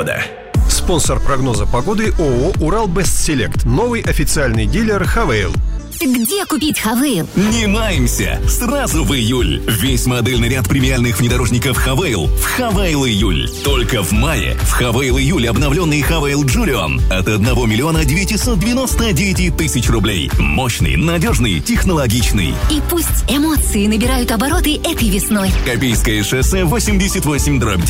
года. Спонсор прогноза погоды ООО «Урал-Бестселект». Новый официальный дилер «Хавейл». Где купить Хавейл? Не маемся! Сразу в июль! Весь модельный ряд премиальных внедорожников Хавейл в Хавейл июль. Только в мае в Хавейл июль обновленный Хавейл Джурион от 1 миллиона 999 тысяч рублей. Мощный, надежный, технологичный. И пусть эмоции набирают обороты этой весной. Копейское шоссе 88/9.